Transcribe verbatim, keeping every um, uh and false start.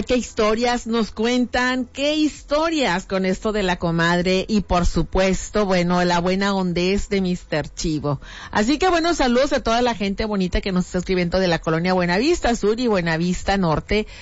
Ah, qué historias nos cuentan, qué historias con esto de la comadre y por supuesto, bueno, la buena hondez de mister Chivo. Así que bueno, saludos a toda la gente bonita que nos está escribiendo de la colonia Buenavista Sur y Buenavista Norte.